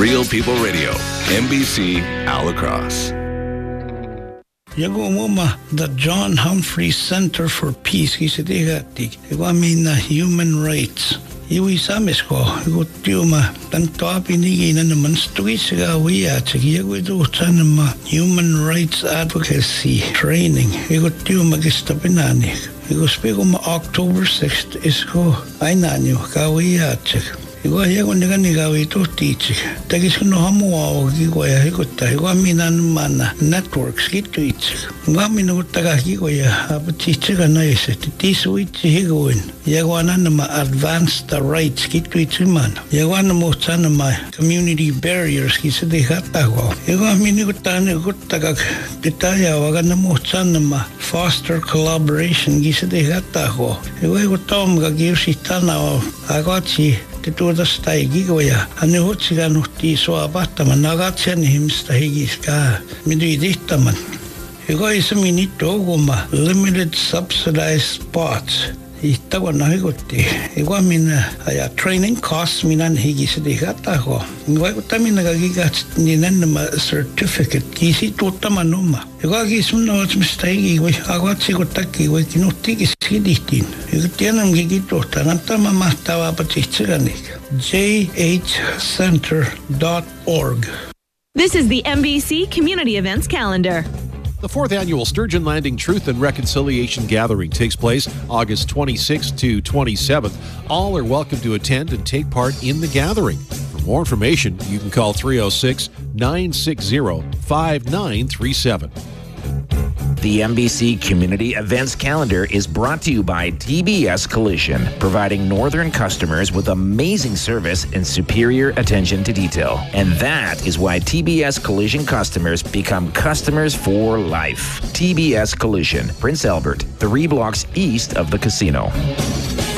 Real People Radio, NBC Allacross. Yago moma the John Humphrey Center for Peace kisitigatik. Yago amina human rights. Iwi samis ko, yago tiuma tanto pinigi na naman stui siga wiya tsagi yago ito ma human rights advocacy training. Yago tiuma gistapinani. Yago spego ma October 6th isko ay nanyo kawiya tsag. Igual ya cuando gani gawi to teach. Tagis no hamu o gigo ya hikuta. Igual minan mana networks gitu ich. Igual minu taga gigo ya abu teach ga na ese. Tisu ich higoin. Ya guana nama advance the rights gitu ich man. Ya guana mo sana ma community barriers kisa de hata go. Igual minu tane gutaga detaya waga na mo sana ma foster collaboration kisa de hata go. Igual gutom ga giusi tana o agachi tuoda stai gigoja. Hän hutsigan uhti sua pahtaman nagatsen himsta higiska. Minui dihtaman. Joka ismi niittu oguma limited subsidized spots. Ihtawana higutti. Joka minä aja training costs minan higisedi gatako. Vaikuttaa minä gigat niin enemmä certificate kisi tuottaman oma. Joka kismun otsmista higi voi agatsi kutakki voi kinuhti kisidihtiin. Joka tiedämkin kituhtaan antama mahtavaa patihtsiganik. jhcenter.org. This is the NBC Community Events Calendar. The 4th Annual Sturgeon Landing Truth and Reconciliation Gathering takes place August 26th to 27th. All are welcome to attend and take part in the gathering. For more information, you can call 306-960-5937. The NBC Community Events Calendar is brought to you by TBS Collision, providing northern customers with amazing service and superior attention to detail. And that is why TBS Collision customers become customers for life. TBS Collision, Prince Albert, 3 blocks east of the casino.